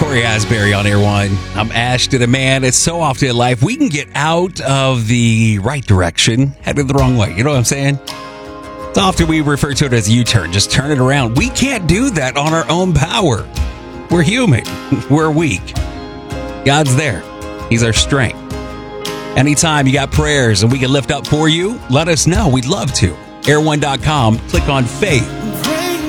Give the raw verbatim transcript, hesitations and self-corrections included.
Corey Asbury on Air One. I'm Ashton, and man, it's so often in life we can get out of the right direction, headed the wrong way. You know what I'm saying? It's often we refer to it as a U-turn. Just turn it around. We can't do that on our own power. We're human. We're weak. God's there. He's our strength. Anytime you got prayers and we can lift up for you, let us know. We'd love to. air one dot com. Click on faith.